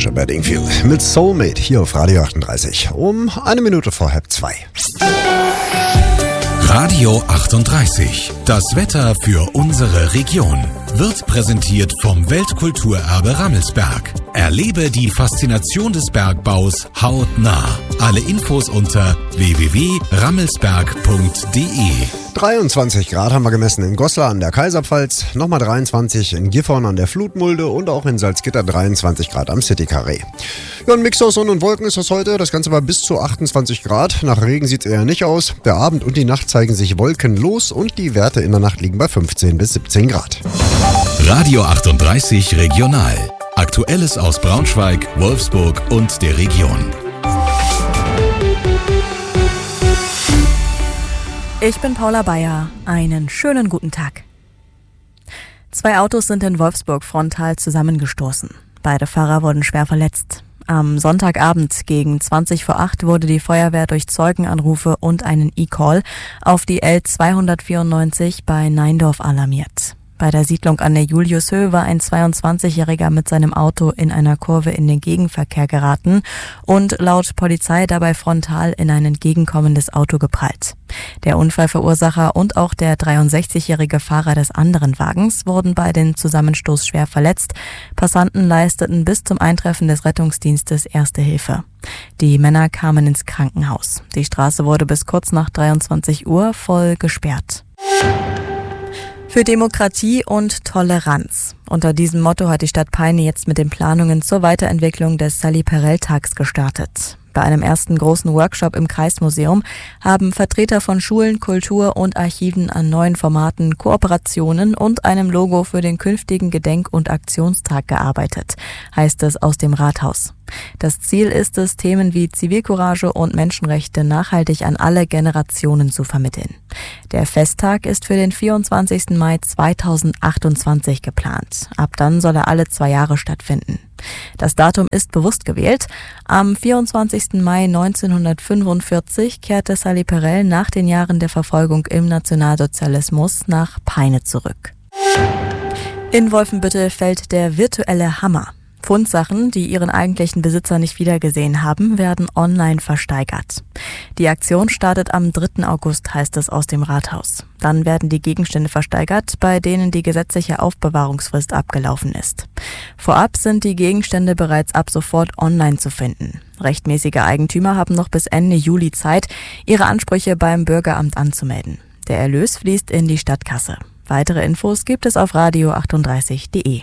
Sascha Bedingfield mit Soulmate hier auf Radio 38 um 1:02. Radio 38. Das Wetter für unsere Region wird präsentiert vom Weltkulturerbe Rammelsberg. Erlebe die Faszination des Bergbaus hautnah. Alle Infos unter www.rammelsberg.de. 23 Grad haben wir gemessen in Goslar an der Kaiserpfalz, nochmal 23 in Gifhorn an der Flutmulde und auch in Salzgitter 23 Grad am City Carré. Ja, ein Mix aus Sonne und Wolken ist das heute. Das Ganze war bis zu 28 Grad. Nach Regen sieht es eher nicht aus. Der Abend und die Nacht zeigen sich wolkenlos und die Werte in der Nacht liegen bei 15 bis 17 Grad. Radio 38 Regional. Aktuelles aus Braunschweig, Wolfsburg und der Region. Ich bin Paula Bayer. Einen schönen guten Tag. 2 Autos sind in Wolfsburg frontal zusammengestoßen. Beide Fahrer wurden schwer verletzt. Am Sonntagabend gegen 20:08 wurde die Feuerwehr durch Zeugenanrufe und einen E-Call auf die L294 bei Neindorf alarmiert. Bei der Siedlung an der Juliushöhe war ein 22-Jähriger mit seinem Auto in einer Kurve in den Gegenverkehr geraten und laut Polizei dabei frontal in ein entgegenkommendes Auto geprallt. Der Unfallverursacher und auch der 63-jährige Fahrer des anderen Wagens wurden bei dem Zusammenstoß schwer verletzt. Passanten leisteten bis zum Eintreffen des Rettungsdienstes Erste Hilfe. Die Männer kamen ins Krankenhaus. Die Straße wurde bis kurz nach 23 Uhr voll gesperrt. Für Demokratie und Toleranz. Unter diesem Motto hat die Stadt Peine jetzt mit den Planungen zur Weiterentwicklung des Sally-Perrell-Tags gestartet. Bei einem ersten großen Workshop im Kreismuseum haben Vertreter von Schulen, Kultur und Archiven an neuen Formaten, Kooperationen und einem Logo für den künftigen Gedenk- und Aktionstag gearbeitet, heißt es aus dem Rathaus. Das Ziel ist es, Themen wie Zivilcourage und Menschenrechte nachhaltig an alle Generationen zu vermitteln. Der Festtag ist für den 24. Mai 2028 geplant. Ab dann soll er alle 2 Jahre stattfinden. Das Datum ist bewusst gewählt. Am 24. Mai 1945 kehrte Sally Perrell nach den Jahren der Verfolgung im Nationalsozialismus nach Peine zurück. In Wolfenbüttel fällt der virtuelle Hammer. Fundsachen, die ihren eigentlichen Besitzer nicht wiedergesehen haben, werden online versteigert. Die Aktion startet am 3. August, heißt es aus dem Rathaus. Dann werden die Gegenstände versteigert, bei denen die gesetzliche Aufbewahrungsfrist abgelaufen ist. Vorab sind die Gegenstände bereits ab sofort online zu finden. Rechtmäßige Eigentümer haben noch bis Ende Juli Zeit, ihre Ansprüche beim Bürgeramt anzumelden. Der Erlös fließt in die Stadtkasse. Weitere Infos gibt es auf radio38.de.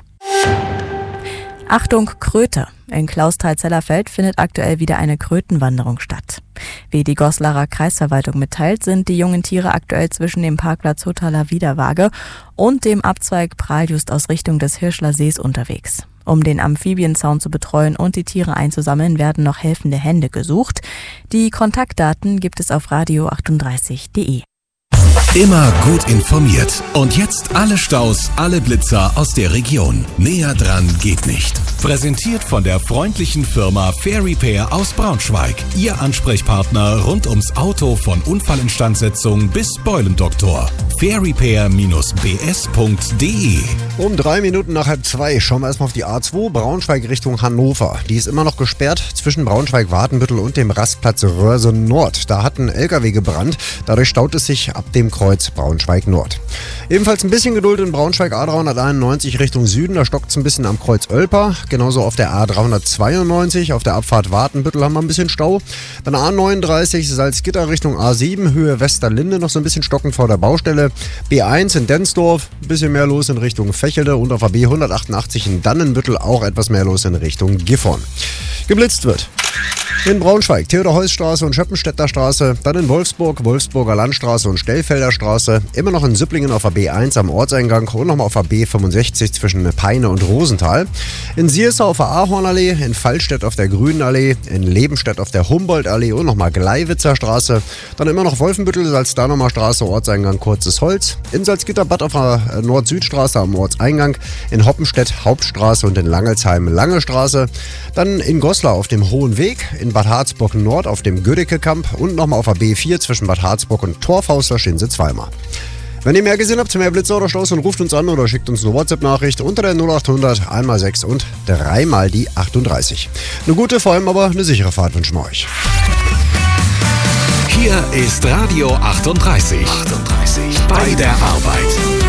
Achtung, Kröte! In Clausthal-Zellerfeld findet aktuell wieder eine Krötenwanderung statt. Wie die Goslarer Kreisverwaltung mitteilt, sind die jungen Tiere aktuell zwischen dem Parkplatz Hotaler Wiederwaage und dem Abzweig Praljust aus Richtung des Hirschler Sees unterwegs. Um den Amphibienzaun zu betreuen und die Tiere einzusammeln, werden noch helfende Hände gesucht. Die Kontaktdaten gibt es auf radio38.de. Immer gut informiert. Und jetzt alle Staus, alle Blitzer aus der Region. Näher dran geht nicht. Präsentiert von der freundlichen Firma Fair Repair aus Braunschweig. Ihr Ansprechpartner rund ums Auto von Unfallinstandsetzung bis Beulendoktor. fairrepair-bs.de. Um 3 Minuten nach 1:30 schauen wir erstmal auf die A2 Braunschweig Richtung Hannover. Die ist immer noch gesperrt zwischen Braunschweig-Wartenbüttel und dem Rastplatz Röhrse Nord. Da hat ein LKW gebrannt. Dadurch staut es sich ab dem Kreuz Braunschweig Nord. Ebenfalls ein bisschen Geduld in Braunschweig A391 Richtung Süden. Da stockt es ein bisschen am Kreuz Oelper. Genauso auf der A392 auf der Abfahrt Wartenbüttel haben wir ein bisschen Stau. Dann A39 Salzgitter Richtung A7 Höhe Westerlinde noch so ein bisschen stockend vor der Baustelle. B1 in Densdorf ein bisschen mehr los in Richtung Fächelde und auf der B188 in Dannenbüttel auch etwas mehr los in Richtung Gifhorn. Geblitzt wird in Braunschweig, Theodor-Heuss-Straße und Schöppenstädter Straße, dann in Wolfsburg, Wolfsburger Landstraße und Stellfelder Straße, immer noch in Süpplingen auf der B1 am Ortseingang und nochmal auf der B65 zwischen Peine und Rosenthal, in Siersau auf der Ahornallee, in Fallstedt auf der Grünenallee, in Lebenstedt auf der Humboldtallee und nochmal Gleiwitzer Straße, dann immer noch Wolfenbüttel, Salzdanumer Straße, Ortseingang Kurzes Holz, in Salzgitterbad auf der Nord-Süd-Straße am Ortseingang, in Hoppenstedt Hauptstraße und in Langelsheim Lange Straße, dann in Goslar auf dem Hohen Weg, in Bad Harzburg Nord auf dem Gödecke-Kamp und nochmal auf der B4 zwischen Bad Harzburg und Torfaust, da stehen sie zweimal. Wenn ihr mehr gesehen habt, mehr Blitzer oder Staus, dann ruft uns an oder schickt uns eine WhatsApp-Nachricht unter der 0800 1x6 und 3 die 38. Eine gute, vor allem aber eine sichere Fahrt wünschen wir euch. Hier ist Radio 38. Bei der Arbeit.